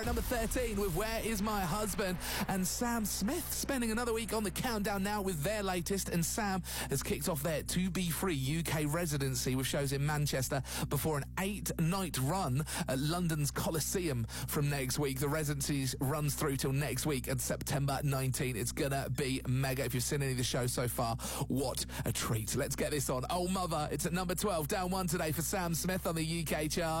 Number 13 with Where Is My Husband? And Sam Smith spending another week on the countdown now with their latest. And Sam has kicked off their To Be Free UK residency with shows in Manchester before an 8-night run at London's Coliseum from next week. The residency runs through till next week and September 19. It's gonna be mega. If you've seen any of the shows so far, what a treat. Let's get this on. Oh Mother, it's at number 12, down 1 today for Sam Smith on the UK chart.